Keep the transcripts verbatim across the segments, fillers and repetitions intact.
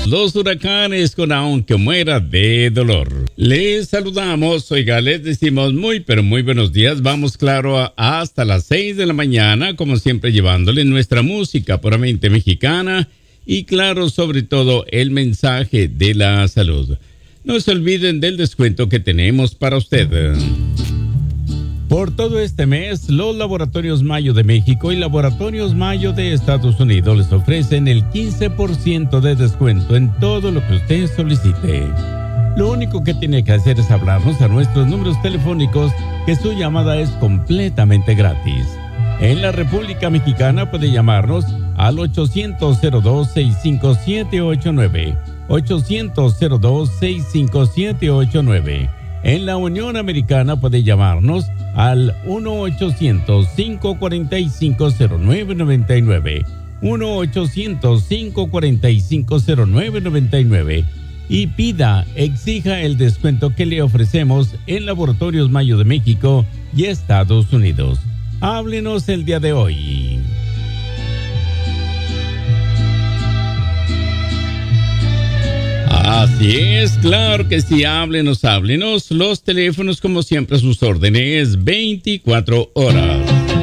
Los huracanes con aunque muera de dolor. Les saludamos, oiga, les decimos muy pero muy buenos días. Vamos claro a, hasta las seis de la mañana, como siempre llevándole nuestra música puramente mexicana y claro, sobre todo el mensaje de la salud. No se olviden del descuento que tenemos para usted. Por todo este mes, los Laboratorios Mayo de México y Laboratorios Mayo de Estados Unidos les ofrecen el quince por ciento de descuento en todo lo que usted solicite. Lo único que tiene que hacer es hablarnos a nuestros números telefónicos, que su llamada es completamente gratis. En la República Mexicana puede llamarnos al ochocientos cero dos, sesenta y cinco, setecientos ochenta y nueve, ochocientos cero dos, sesenta y cinco, setecientos ochenta y nueve. En la Unión Americana puede llamarnos al uno ochocientos, cinco cuatro cinco, cero nueve nueve nueve, uno ochocientos, cinco cuatro cinco, cero nueve nueve nueve y pida, exija el descuento que le ofrecemos en Laboratorios Mayo de México y Estados Unidos. Háblenos el día de hoy. Así es, claro que sí, háblenos, háblenos. Los teléfonos, como siempre, a sus órdenes, veinticuatro horas.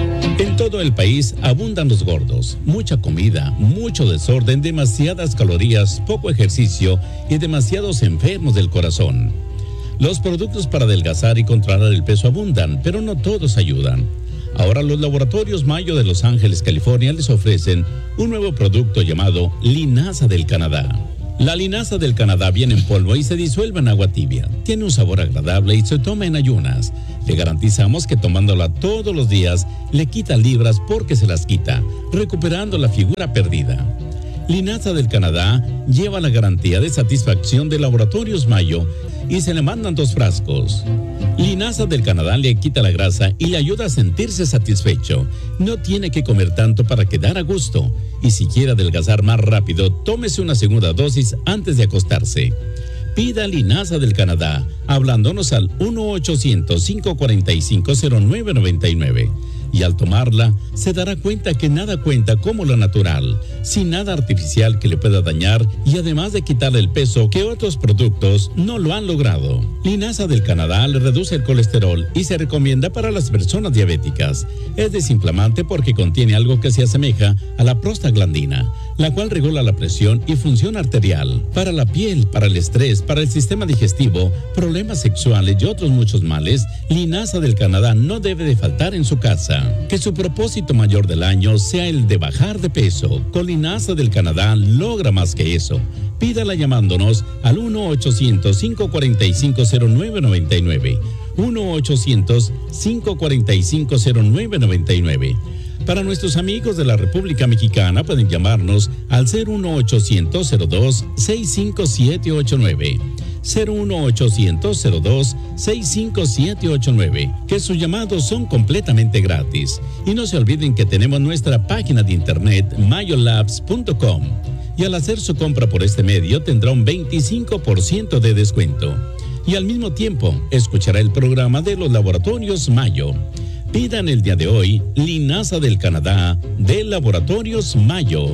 En todo el país abundan los gordos, mucha comida, mucho desorden, demasiadas calorías, poco ejercicio y demasiados enfermos del corazón. Los productos para adelgazar y controlar el peso abundan, pero no todos ayudan. Ahora los Laboratorios Mayo de Los Ángeles, California, les ofrecen un nuevo producto llamado Linaza del Canadá. La linaza del Canadá viene en polvo y se disuelve en agua tibia. Tiene un sabor agradable y se toma en ayunas. Le garantizamos que tomándola todos los días le quita libras porque se las quita, recuperando la figura perdida. Linaza del Canadá lleva la garantía de satisfacción de Laboratorios Mayo y se le mandan dos frascos. Linaza del Canadá le quita la grasa y le ayuda a sentirse satisfecho. No tiene que comer tanto para quedar a gusto. Y si quiere adelgazar más rápido, tómese una segunda dosis antes de acostarse. Pida Linaza del Canadá, hablándonos al uno ochocientos, cinco cuatro cinco, cero nueve nueve nueve. Y al tomarla, se dará cuenta que nada cuenta como lo natural, sin nada artificial que le pueda dañar y además de quitarle el peso que otros productos no lo han logrado. Linaza del Canadá le reduce el colesterol y se recomienda para las personas diabéticas. Es desinflamante porque contiene algo que se asemeja a la prostaglandina, la cual regula la presión y función arterial. Para la piel, para el estrés, para el sistema digestivo, problemas sexuales y otros muchos males, Linaza del Canadá no debe de faltar en su casa. Que su propósito mayor del año sea el de bajar de peso. Con Linaza del Canadá logra más que eso. Pídala llamándonos al uno ochocientos, cinco cuatro cinco, cero nueve nueve nueve. uno ochocientos, cinco cuatro cinco, cero nueve nueve nueve. Para nuestros amigos de la República Mexicana pueden llamarnos al cero uno ochocientos, cero dos, sesenta y cinco, setecientos ochenta y nueve. cero uno ochocientos, cero dos, sesenta y cinco, setecientos ochenta y nueve, que sus llamados son completamente gratis. Y no se olviden que tenemos nuestra página de internet mayolabs punto com y al hacer su compra por este medio tendrá un veinticinco por ciento de descuento. Y al mismo tiempo escuchará el programa de los Laboratorios Mayo. Pidan el día de hoy Linaza del Canadá de Laboratorios Mayo.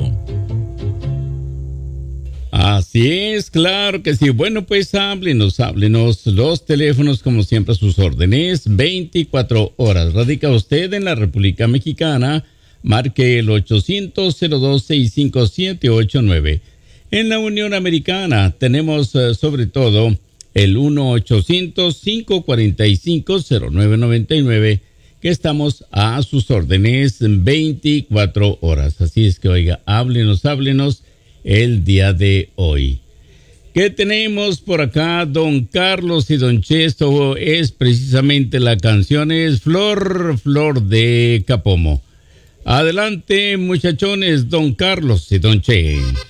Así es, claro que sí. Bueno, pues háblenos, háblenos. Los teléfonos, como siempre, a sus órdenes, veinticuatro horas. Radica usted en la República Mexicana, marque el ochocientos, cero dos, sesenta y cinco, setecientos ochenta y nueve. En la Unión Americana tenemos uh, sobre todo el uno ochocientos, cinco cuatro cinco, cero nueve nueve nueve, que estamos a sus órdenes veinticuatro horas. Así es que, oiga, háblenos, háblenos el día de hoy. ¿Qué tenemos por acá? Don Carlos y Don Chesto, es precisamente la canción, es Flor, Flor de Capomo. Adelante, muchachones, Don Carlos y Don Che.